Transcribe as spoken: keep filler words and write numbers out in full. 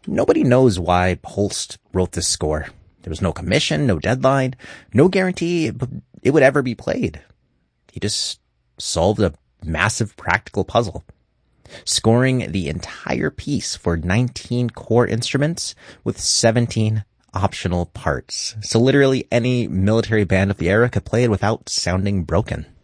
Nobody knows why Holst wrote this score. There was no commission, no deadline, no guarantee it would ever be played. He just solved a massive practical puzzle, scoring the entire piece for nineteen core instruments with seventeen optional parts. So literally any military band of the era could play it without sounding broken.